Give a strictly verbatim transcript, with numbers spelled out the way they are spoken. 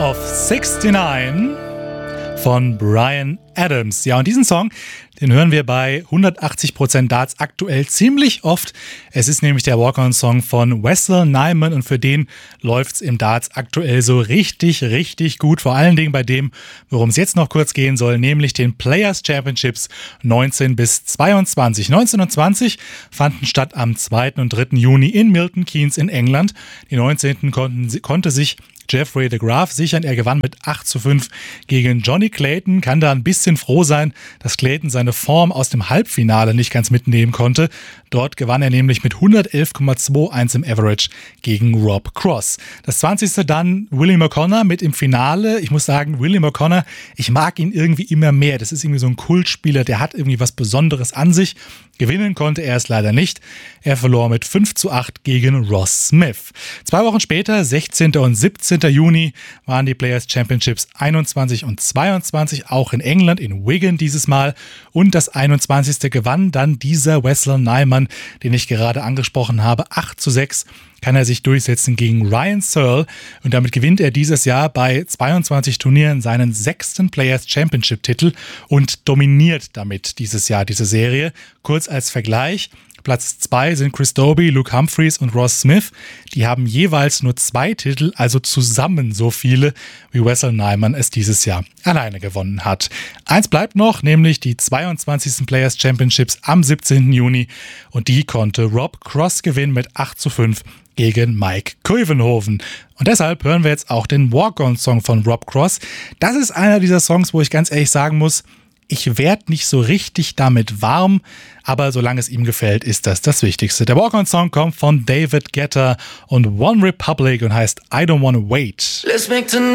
of sixty-nine von Bryan Adams. Ja, und diesen Song, den hören wir bei hundertachtzig Prozent Darts aktuell ziemlich oft. Es ist nämlich der Walk-On-Song von Wessel Nyman und für den läuft's im Darts aktuell so richtig, richtig gut. Vor allen Dingen bei dem, worum es jetzt noch kurz gehen soll, nämlich den Players Championships neunzehn bis zweiundzwanzig. neunzehn und zwanzig fanden statt am zweiten und dritten Juni in Milton Keynes in England. Die neunzehnten konnten, konnte sich Jeffrey de Graaf sichern. Er gewann mit acht zu fünf gegen Johnny Clayton. Kann da ein bisschen froh sein, dass Clayton seine Form aus dem Halbfinale nicht ganz mitnehmen konnte. Dort gewann er nämlich mit hundertelf Komma einundzwanzig im Average gegen Rob Cross. Das zwanzigste dann William O'Connor mit im Finale. Ich muss sagen, William O'Connor, ich mag ihn irgendwie immer mehr. Das ist irgendwie so ein Kultspieler, der hat irgendwie was Besonderes an sich. Gewinnen konnte er es leider nicht. Er verlor mit fünf zu acht gegen Ross Smith. Zwei Wochen später, sechzehnten und siebzehnten Juni, waren die Players Championships einundzwanzig und zweiundzwanzig, auch in England, in Wigan dieses Mal. Und das einundzwanzigste gewann dann dieser Wessel Nyman, den ich gerade angesprochen habe. acht zu sechs kann er sich durchsetzen gegen Ryan Searle. Und damit gewinnt er dieses Jahr bei zweiundzwanzig Turnieren seinen sechsten Players Championship Titel und dominiert damit dieses Jahr diese Serie. Kurz als Vergleich: Platz zwei sind Chris Dobey, Luke Humphreys und Ross Smith. Die haben jeweils nur zwei Titel, also zusammen so viele, wie Wessel Nyman es dieses Jahr alleine gewonnen hat. Eins bleibt noch, nämlich die zweiundzwanzigsten Players Championships am siebzehnten Juni. Und die konnte Rob Cross gewinnen mit acht zu fünf gegen Mike Koevenhoven. Und deshalb hören wir jetzt auch den Walk-On-Song von Rob Cross. Das ist einer dieser Songs, wo ich ganz ehrlich sagen muss, ich werde nicht so richtig damit warm, aber solange es ihm gefällt, ist das das Wichtigste. Der Walk-On-Song kommt von David Guetta und One Republic und heißt I Don't Wanna Wait.